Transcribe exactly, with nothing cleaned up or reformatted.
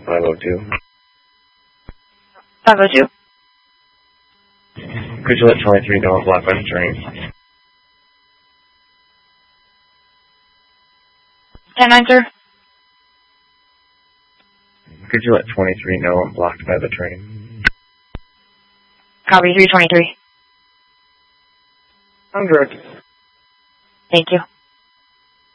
five oh two. five oh two. Could you let twenty-three know I'm blocked by the train? ten nine, sir. Could you let twenty-three know I'm blocked by the train? Copy three twenty-three. I'm direct. Thank you.